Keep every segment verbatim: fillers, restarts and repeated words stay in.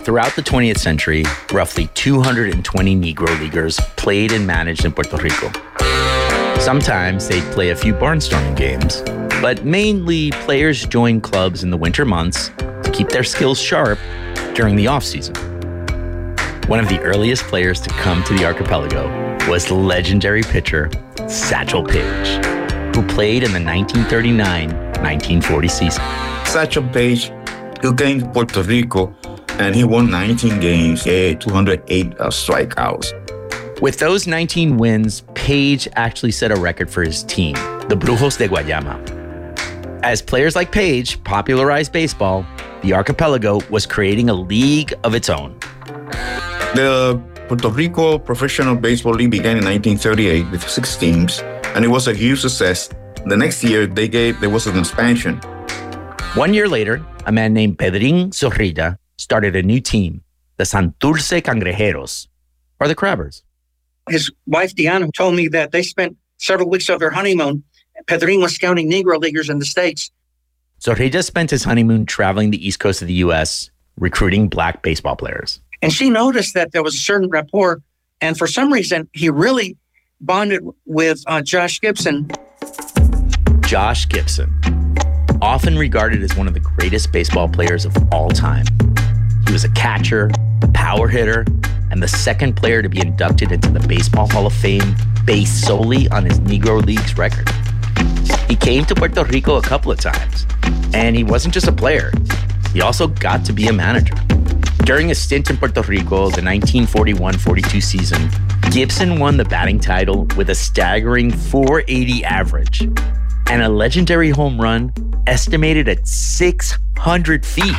Throughout the twentieth century, roughly two hundred twenty Negro Leaguers played and managed in Puerto Rico. Sometimes they'd play a few barnstorming games, but mainly players joined clubs in the winter months to keep their skills sharp during the off-season. One of the earliest players to come to the archipelago was legendary pitcher Satchel Paige, who played in the nineteen thirty-nine nineteen forty season. Satchel Paige, he came to Puerto Rico and he won nineteen games, he had two hundred eight uh, strikeouts. With those nineteen wins, Paige actually set a record for his team, the Brujos de Guayama. As players like Paige popularized baseball, the archipelago was creating a league of its own. The Puerto Rico Professional Baseball League began in nineteen thirty-eight with six teams, and it was a huge success. The next year, they gave there was an expansion. One year later, a man named Pedrín Zorrilla started a new team, the Santurce Cangrejeros, or the Crabbers. His wife, Deanna, told me that they spent several weeks of their honeymoon. Pedrín was scouting Negro Leaguers in the States. Zorrilla spent his honeymoon traveling the East Coast of the U S, recruiting black baseball players. And she noticed that there was a certain rapport, and for some reason, he really bonded with uh, Josh Gibson. Josh Gibson, often regarded as one of the greatest baseball players of all time. He was a catcher, a power hitter, and the second player to be inducted into the Baseball Hall of Fame based solely on his Negro Leagues record. He came to Puerto Rico a couple of times, and he wasn't just a player. He also got to be a manager. During a stint in Puerto Rico, the nineteen forty-one forty-two season, Gibson won the batting title with a staggering four eighty average and a legendary home run estimated at six hundred feet.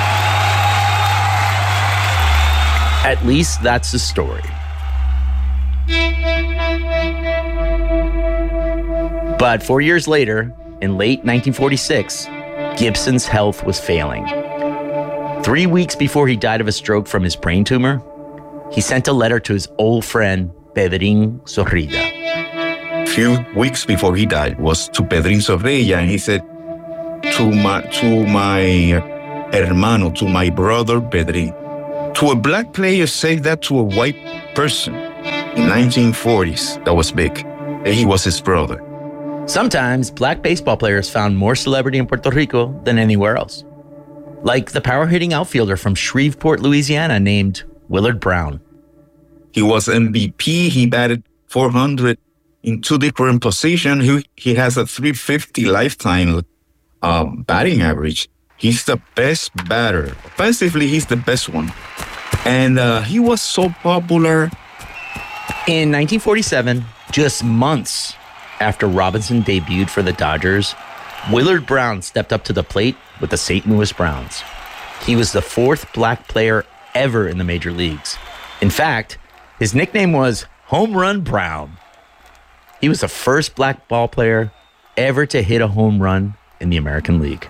At least that's the story. But four years later, in late nineteen forty-six, Gibson's health was failing. Three weeks before he died of a stroke from his brain tumor, he sent a letter to his old friend, Pedrín Zorrilla. A few weeks before he died was to Pedrín Zorrilla, and he said, to my, to my hermano, to my brother Pedrín, to a black player say that to a white person in nineteen forties, that was big. And he was his brother. Sometimes black baseball players found more celebrity in Puerto Rico than anywhere else. Like the power-hitting outfielder from Shreveport, Louisiana, named Willard Brown. He was M V P. He batted four hundred in two different positions. He, he has a three fifty lifetime um, batting average. He's the best batter. Offensively, he's the best one. And uh, he was so popular. In nineteen forty-seven, just months after Robinson debuted for the Dodgers, Willard Brown stepped up to the plate with the Saint Louis Browns. He was the fourth black player ever in the major leagues. In fact, his nickname was Home Run Brown. He was the first black ball player ever to hit a home run in the American League.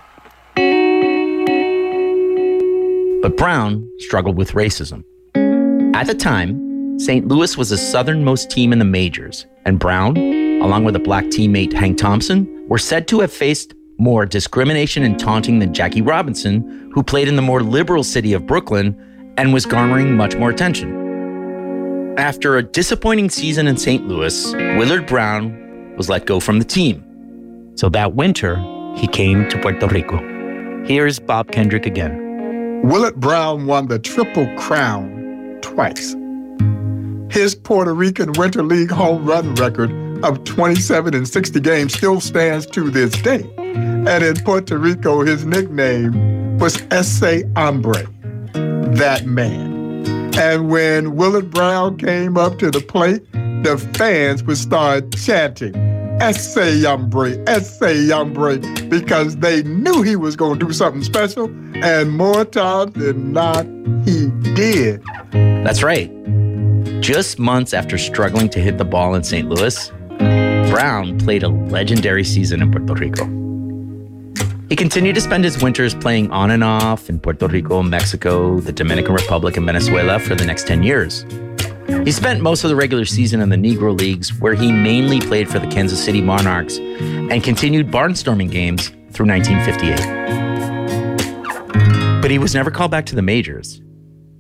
But Brown struggled with racism. At the time, Saint Louis was the southernmost team in the majors, and Brown, along with a black teammate Hank Thompson, were said to have faced more discrimination and taunting than Jackie Robinson, who played in the more liberal city of Brooklyn and was garnering much more attention. After a disappointing season in Saint Louis, Willard Brown was let go from the team. So that winter, he came to Puerto Rico. Here's Bob Kendrick again. Willard Brown won the Triple Crown twice. His Puerto Rican Winter League home run record of twenty-seven in sixty games still stands to this day. And in Puerto Rico, his nickname was Ese Hombre, that man. And when Willard Brown came up to the plate, the fans would start chanting, Ese Hombre, Ese Hombre, because they knew he was going to do something special, and more times than not, he did. That's right. Just months after struggling to hit the ball in Saint Louis, Brown played a legendary season in Puerto Rico. He continued to spend his winters playing on and off in Puerto Rico, Mexico, the Dominican Republic, and Venezuela for the next ten years. He spent most of the regular season in the Negro Leagues, where he mainly played for the Kansas City Monarchs and continued barnstorming games through nineteen fifty-eight. But he was never called back to the majors.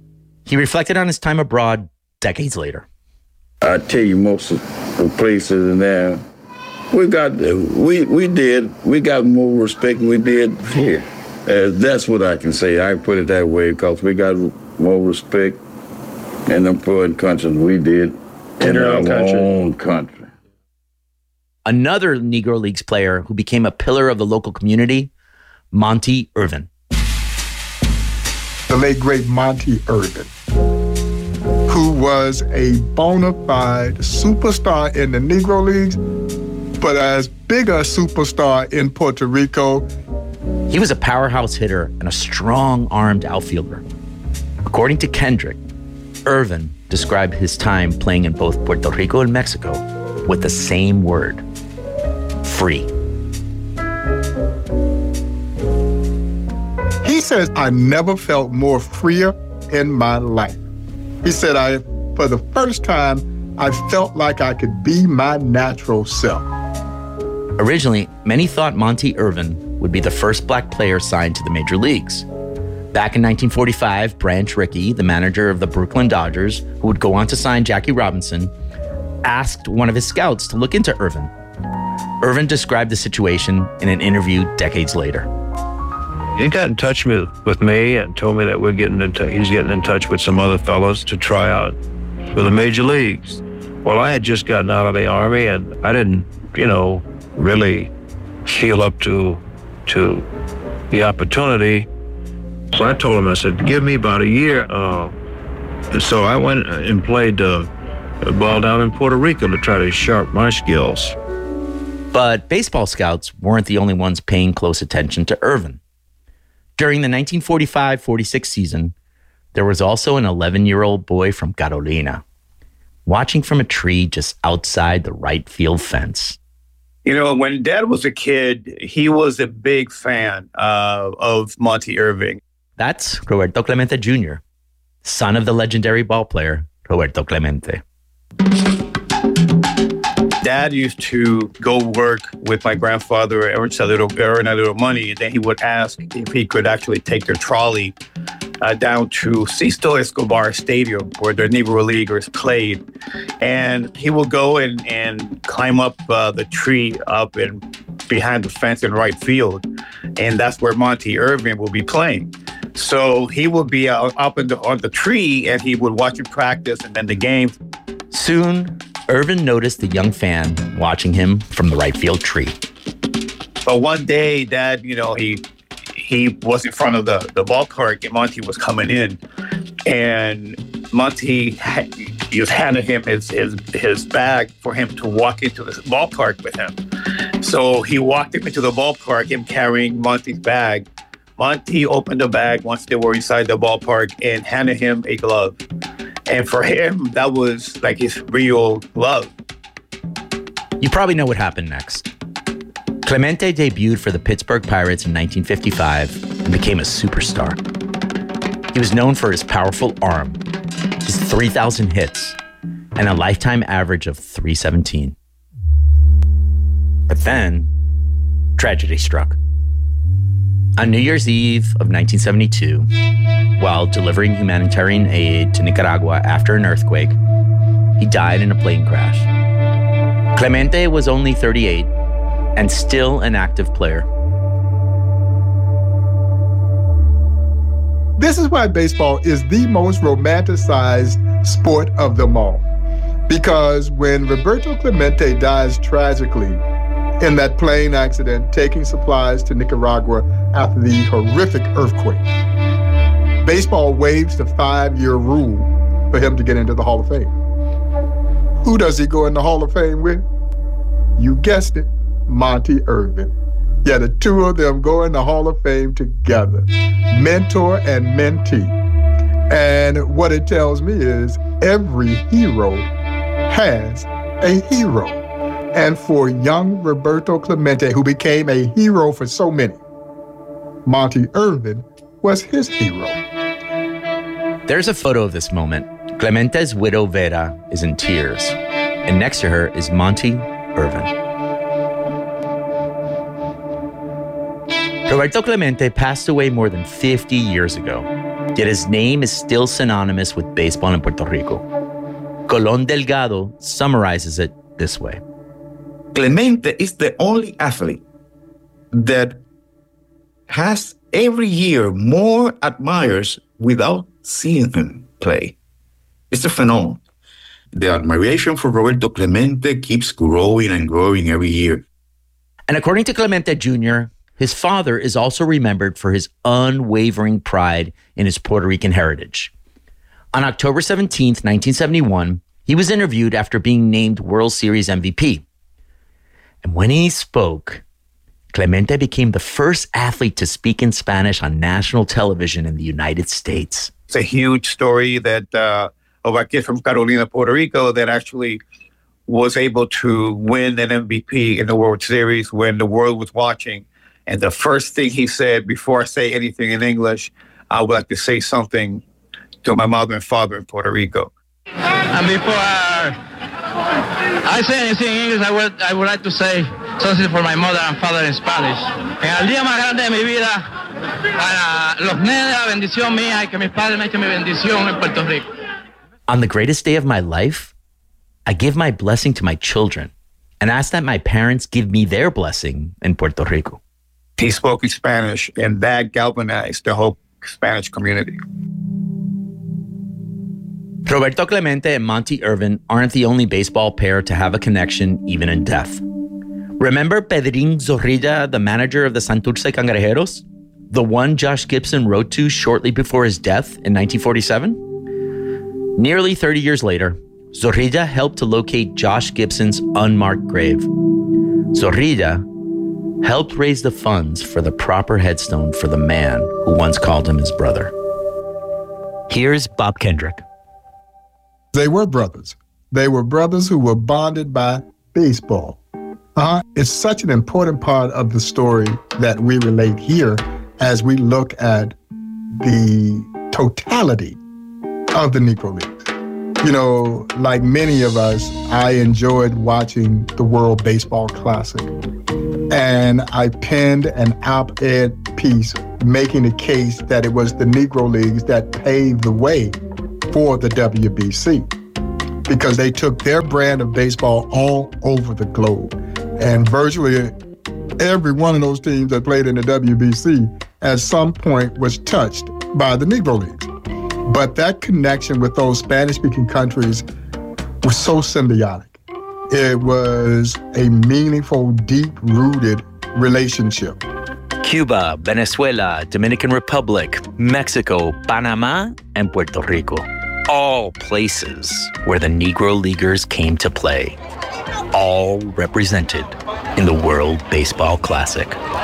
He reflected on his time abroad decades later. I tell you, most of the places in there, we got, we we did, we got more respect than we did here. Uh, that's what I can say. I put it that way because we got more respect in them foreign countries than we did in, in our own country. own country. Another Negro Leagues player who became a pillar of the local community, Monte Irvin. The late, great Monte Irvin, who was a bona fide superstar in the Negro Leagues, but as big a superstar in Puerto Rico. He was a powerhouse hitter and a strong-armed outfielder. According to Kendrick, Irvin described his time playing in both Puerto Rico and Mexico with the same word, free. He says, I never felt more freer in my life. He said, I, for the first time, I felt like I could be my natural self. Originally, many thought Monte Irvin would be the first black player signed to the major leagues. Back in nineteen forty-five, Branch Rickey, the manager of the Brooklyn Dodgers, who would go on to sign Jackie Robinson, asked one of his scouts to look into Irvin. Irvin described the situation in an interview decades later. He got in touch with, with me and told me that we're getting in t- he's getting in touch with some other fellows to try out for the major leagues. Well, I had just gotten out of the Army and I didn't, you know, really feel up to to the opportunity. So I told him, I said, give me about a year. Uh, so I went and played uh, ball down in Puerto Rico to try to sharpen my skills. But baseball scouts weren't the only ones paying close attention to Irvin. During the nineteen forty-five forty-six season, there was also an eleven-year-old boy from Carolina watching from a tree just outside the right field fence. You know, when Dad was a kid, he was a big fan uh, of Monte Irvin. That's Roberto Clemente Junior, son of the legendary ballplayer Roberto Clemente. Dad used to go work with my grandfather, earn a little, earn a little money, and then he would ask if he could actually take their trolley uh, down to Sisto Escobar Stadium, where the Negro Leaguers played. And he would go and, and climb up uh, the tree up and behind the fence in right field. And that's where Monte Irvin will be playing. So he would be out, up in the, on the tree, and he would watch him practice and then the game. Soon, Irvin noticed the young fan watching him from the right field tree. But one day, Dad, you know, he he was in front of the, the ballpark, and Monte was coming in. And Monte ha- he was handing him his, his, his bag for him to walk into the ballpark with him. So he walked him into the ballpark, him carrying Monte's bag. Monte opened the bag once they were inside the ballpark and handed him a glove. And for him, that was like his real love. You probably know what happened next. Clemente debuted for the Pittsburgh Pirates in nineteen fifty-five and became a superstar. He was known for his powerful arm, his three thousand hits, and a lifetime average of three seventeen. But then, tragedy struck. On New Year's Eve of nineteen seventy-two, while delivering humanitarian aid to Nicaragua after an earthquake, he died in a plane crash. Clemente was only thirty-eight and still an active player. This is why baseball is the most romanticized sport of them all. Because when Roberto Clemente dies tragically in that plane accident taking supplies to Nicaragua after the horrific earthquake, baseball waives the five-year rule for him to get into the Hall of Fame. Who does he go in the Hall of Fame with? You guessed it, Monte Irvin. Yeah, the two of them go in the Hall of Fame together, mentor and mentee. And what it tells me is every hero has a hero. And for young Roberto Clemente, who became a hero for so many, Monte Irvin was his hero. There's a photo of this moment. Clemente's widow, Vera, is in tears. And next to her is Monte Irvin. Roberto Clemente passed away more than fifty years ago. Yet his name is still synonymous with baseball in Puerto Rico. Colón Delgado summarizes it this way. Clemente is the only athlete that has every year more admirers without seeing him play. It's a phenomenon. The admiration for Roberto Clemente keeps growing and growing every year. And according to Clemente Junior, his father is also remembered for his unwavering pride in his Puerto Rican heritage. On October seventeenth, nineteen seventy-one, he was interviewed after being named World Series M V P. And when he spoke, Clemente became the first athlete to speak in Spanish on national television in the United States. It's a huge story that uh, of a kid from Carolina, Puerto Rico, that actually was able to win an M V P in the World Series when the world was watching. And the first thing he said, before I say anything in English, I would like to say something to my mother and father in Puerto Rico. And before I say anything in English, I would, I would like to say something for my mother and father in Spanish. En el día más grande de mi vida, para los nenes, la bendición mía y que mis padres me echen mi bendición en Puerto Rico. On the greatest day of my life, I give my blessing to my children and ask that my parents give me their blessing in Puerto Rico. He spoke in Spanish, and that galvanized the whole Spanish community. Roberto Clemente and Monty Irvin aren't the only baseball pair to have a connection even in death. Remember Pedrín Zorrilla, the manager of the Santurce Cangrejeros? The one Josh Gibson wrote to shortly before his death in nineteen forty-seven? Nearly thirty years later, Zorrilla helped to locate Josh Gibson's unmarked grave. Zorrilla helped raise the funds for the proper headstone for the man who once called him his brother. Here's Bob Kendrick. They were brothers. They were brothers who were bonded by baseball. Uh-huh. It's such an important part of the story that we relate here as we look at the totality of the Negro Leagues. You know, like many of us, I enjoyed watching the World Baseball Classic. And I penned an op-ed piece making the case that it was the Negro Leagues that paved the way for the W B C, because they took their brand of baseball all over the globe. And virtually every one of those teams that played in the W B C at some point was touched by the Negro Leagues. But that connection with those Spanish-speaking countries was so symbiotic. It was a meaningful, deep-rooted relationship. Cuba, Venezuela, Dominican Republic, Mexico, Panama, and Puerto Rico. All places where the Negro Leaguers came to play. All represented in the World Baseball Classic.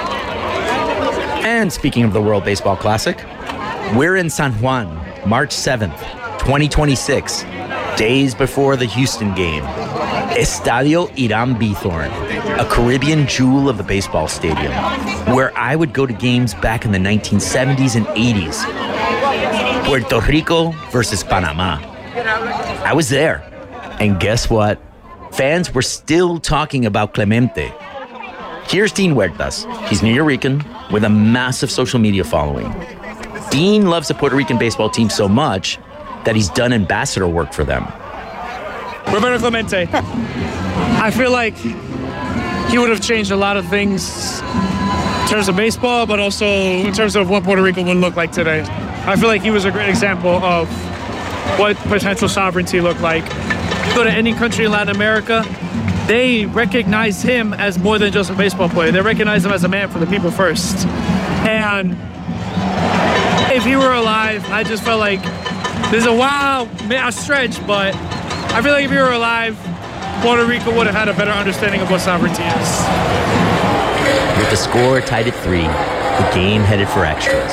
And speaking of the World Baseball Classic, we're in San Juan, March seventh, twenty twenty-six, days before the Houston game. Estadio Irán Bithorn, a Caribbean jewel of the baseball stadium, where I would go to games back in the nineteen seventies and eighties. Puerto Rico versus Panama. I was there. And guess what? Fans were still talking about Clemente. Here's Dean Huertas. He's New Yorican with a massive social media following. Dean loves the Puerto Rican baseball team so much that he's done ambassador work for them. Roberto Clemente. I feel like he would have changed a lot of things in terms of baseball, but also in terms of what Puerto Rico would look like today. I feel like he was a great example of what potential sovereignty looked like. You go to any country in Latin America, they recognize him as more than just a baseball player. They recognize him as a man for the people first. And if he were alive, I just felt like there's a wild a stretch, but I feel like if he were alive, Puerto Rico would have had a better understanding of what sovereignty is. With the score tied at three, the game headed for extras.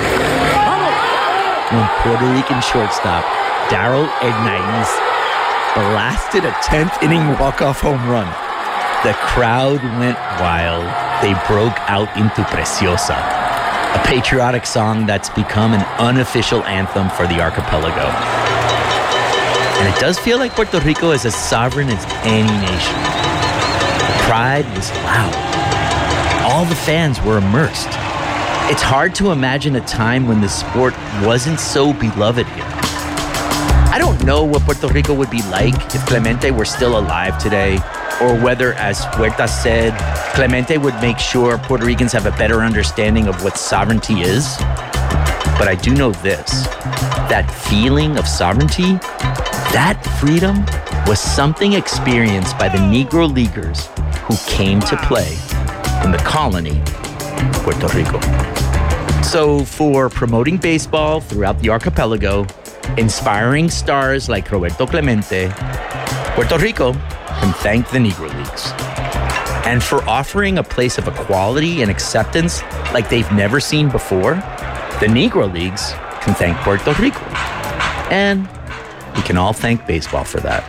When Puerto Rican shortstop Darryl Ignaiz blasted a tenth inning walk-off home run, the crowd went wild. They broke out into Preciosa, a patriotic song that's become an unofficial anthem for the archipelago. And it does feel like Puerto Rico is as sovereign as any nation. The pride was loud. All the fans were immersed. It's hard to imagine a time when the sport wasn't so beloved here. I don't know what Puerto Rico would be like if Clemente were still alive today, or whether, as Huerta said, Clemente would make sure Puerto Ricans have a better understanding of what sovereignty is. But I do know this, that feeling of sovereignty, that freedom was something experienced by the Negro Leaguers who came to play in the colony, Puerto Rico. So for promoting baseball throughout the archipelago, inspiring stars like Roberto Clemente, Puerto Rico can thank the Negro Leagues. And for offering a place of equality and acceptance like they've never seen before, the Negro Leagues can thank Puerto Rico. And we can all thank baseball for that.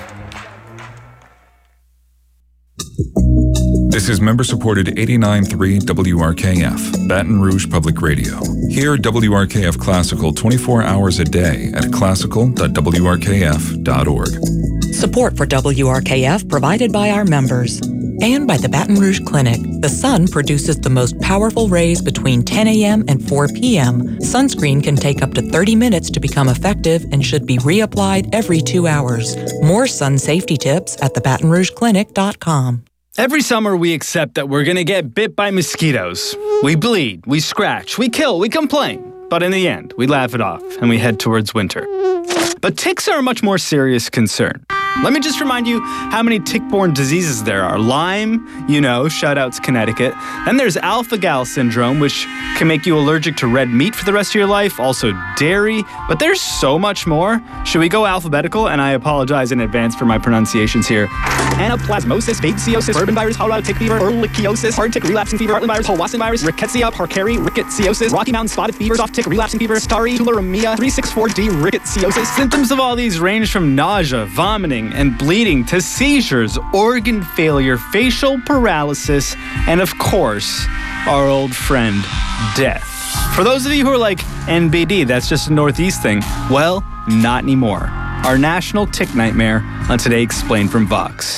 This is member-supported eighty-nine point three W R K F, Baton Rouge Public Radio. Hear W R K F Classical twenty-four hours a day at classical dot w r k f dot org. Support for W R K F provided by our members and by the Baton Rouge Clinic. The sun produces the most powerful rays between ten a.m. and four p.m. Sunscreen can take up to thirty minutes to become effective and should be reapplied every two hours. More sun safety tips at the baton rouge clinic dot com. Every summer, we accept that we're going to get bit by mosquitoes. We bleed, we scratch, we kill, we complain. But in the end, we laugh it off and we head towards winter. But ticks are a much more serious concern. Let me just remind you how many tick-borne diseases there are. Lyme, you know, shout-outs Connecticut. Then there's alpha-gal syndrome, which can make you allergic to red meat for the rest of your life, also dairy. But there's so much more. Should we go alphabetical? And I apologize in advance for my pronunciations here. Anaplasmosis, babesiosis, urban virus, Colorado tick fever, ehrlichiosis, hard tick relapsing fever, Heartland virus, Powassan virus, rickettsia, parkeri, rickettsiosis, Rocky Mountain spotted fever, soft tick relapsing fever, starry tularemia, three sixty-four D, rickettsiosis. Symptoms of all these range from nausea, vomiting, and bleeding to seizures, organ failure, facial paralysis, and of course, our old friend, death. For those of you who are like, N B D, that's just a Northeast thing, well, not anymore. Our national tick nightmare on Today Explained from Vox.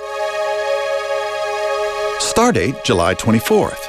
Stardate July twenty-fourth.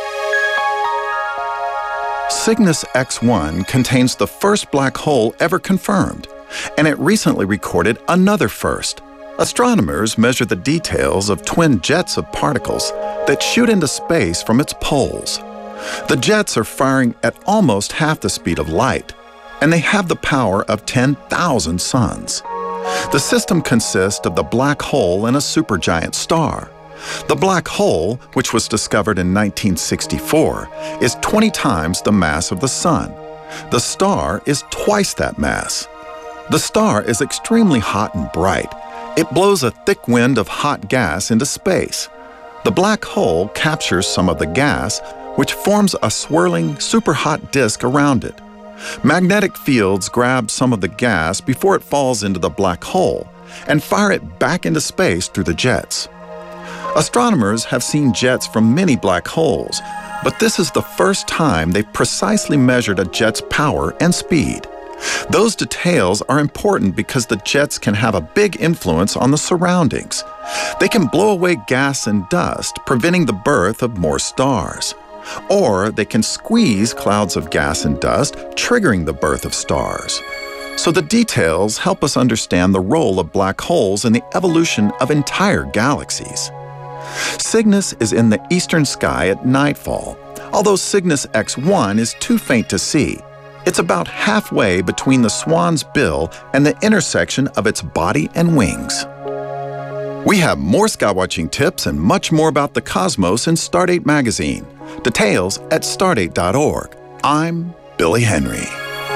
Cygnus X one contains the first black hole ever confirmed, and it recently recorded another first. Astronomers measure the details of twin jets of particles that shoot into space from its poles. The jets are firing at almost half the speed of light, and they have the power of ten thousand suns. The system consists of the black hole and a supergiant star. The black hole, which was discovered in nineteen sixty-four, is twenty times the mass of the sun. The star is twice that mass. The star is extremely hot and bright. It blows a thick wind of hot gas into space. The black hole captures some of the gas, which forms a swirling, super-hot disk around it. Magnetic fields grab some of the gas before it falls into the black hole and fire it back into space through the jets. Astronomers have seen jets from many black holes, but this is the first time they've precisely measured a jet's power and speed. Those details are important because the jets can have a big influence on the surroundings. They can blow away gas and dust, preventing the birth of more stars. Or they can squeeze clouds of gas and dust, triggering the birth of stars. So the details help us understand the role of black holes in the evolution of entire galaxies. Cygnus is in the eastern sky at nightfall, although Cygnus X one is too faint to see. It's about halfway between the swan's bill and the intersection of its body and wings. We have more skywatching tips and much more about the cosmos in Stardate magazine. Details at stardate dot org. I'm Billy Henry.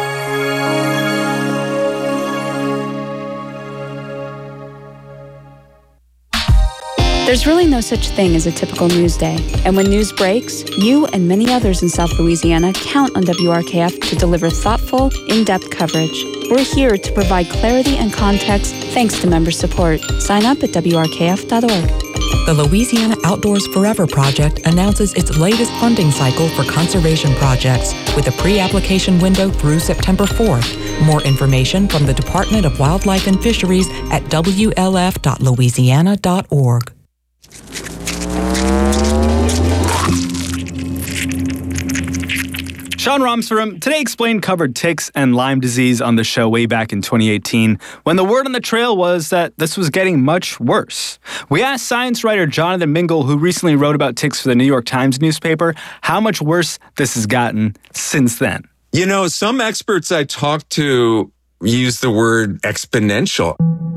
There's really no such thing as a typical news day. And when news breaks, you and many others in South Louisiana count on W R K F to deliver thoughtful, in-depth coverage. We're here to provide clarity and context thanks to member support. Sign up at w r k f dot org. The Louisiana Outdoors Forever Project announces its latest funding cycle for conservation projects with a pre-application window through September fourth. More information from the Department of Wildlife and Fisheries at w l f dot louisiana dot org. Sean Romsforum, Today Explained covered ticks and Lyme disease on the show way back in twenty eighteen, when the word on the trail was that this was getting much worse. We asked science writer Jonathan Mingle, who recently wrote about ticks for the New York Times newspaper, how much worse this has gotten since then. You know, some experts I talked to use the word exponential.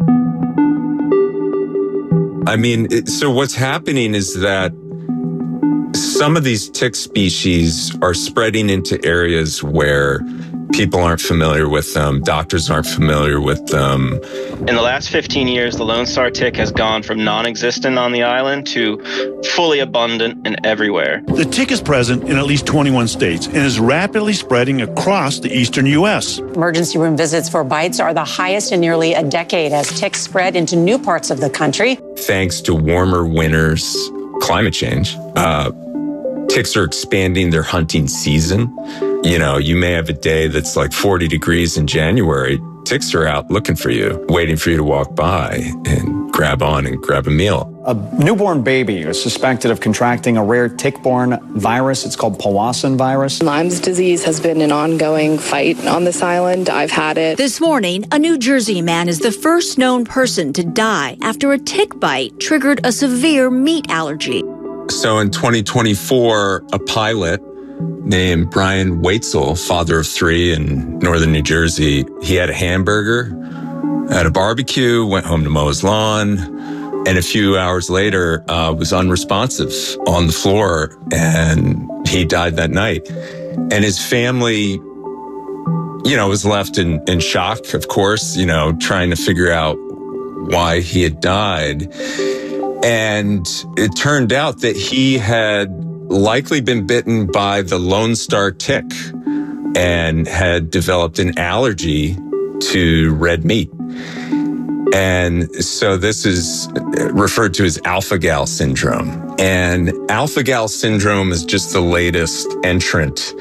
I mean, it, so what's happening is that some of these tick species are spreading into areas where people aren't familiar with them, doctors aren't familiar with them. In the last fifteen years, the Lone Star tick has gone from non-existent on the island to fully abundant and everywhere. The tick is present in at least twenty-one states and is rapidly spreading across the eastern U S. Emergency room visits for bites are the highest in nearly a decade as ticks spread into new parts of the country. Thanks to warmer winters, climate change, uh, ticks are expanding their hunting season. You know, you may have a day that's like forty degrees in January. Ticks are out looking for you, waiting for you to walk by and grab on and grab a meal. A newborn baby is suspected of contracting a rare tick-borne virus. It's called Powassan virus. Lyme's disease has been an ongoing fight on this island. I've had it. This morning, a New Jersey man is the first known person to die after a tick bite triggered a severe meat allergy. So in twenty twenty-four, a pilot named Brian Waitzel, father of three in northern New Jersey, he had a hamburger at a barbecue, went home to mow his lawn, and a few hours later uh, was unresponsive on the floor, and he died that night. And his family, you know, was left in, in shock, of course, you know, trying to figure out why he had died. And it turned out that he had likely been bitten by the Lone Star tick and had developed an allergy to red meat. And so this is referred to as alpha-gal syndrome. And alpha-gal syndrome is just the latest entrant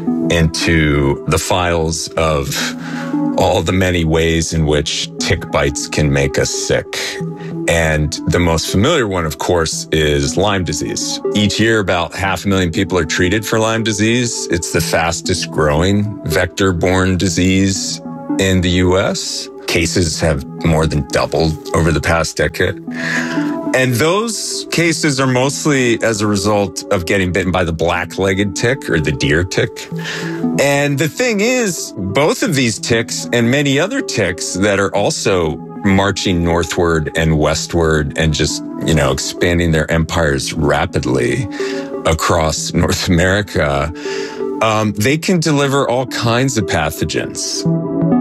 into the files of all the many ways in which tick bites can make us sick. And the most familiar one, of course, is Lyme disease. Each year, about half a million people are treated for Lyme disease. It's the fastest growing vector-borne disease in the U S. Cases have more than doubled over the past decade. And those cases are mostly as a result of getting bitten by the black-legged tick or the deer tick. And the thing is, both of these ticks and many other ticks that are also marching northward and westward and just, you know, expanding their empires rapidly across North America, um, they can deliver all kinds of pathogens.